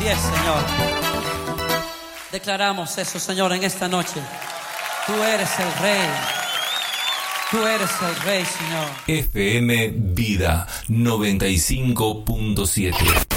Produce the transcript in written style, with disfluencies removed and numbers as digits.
Así es, Señor. Declaramos eso, Señor, en esta noche. Tú eres el Rey. Tú eres el Rey, Señor. FM Vida 95.7.